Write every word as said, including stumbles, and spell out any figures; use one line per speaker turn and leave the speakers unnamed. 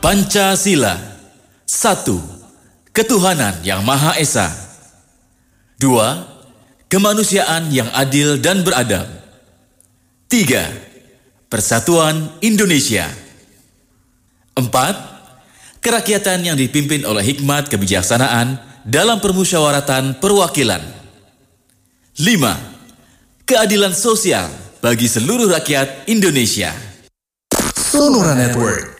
Pancasila. Satu, ketuhanan yang Maha Esa. Dua, kemanusiaan yang adil dan beradab. Tiga, persatuan Indonesia. Empat, kerakyatan yang dipimpin oleh hikmat kebijaksanaan dalam permusyawaratan perwakilan. Lima, keadilan sosial bagi seluruh rakyat Indonesia.
Sonora Network.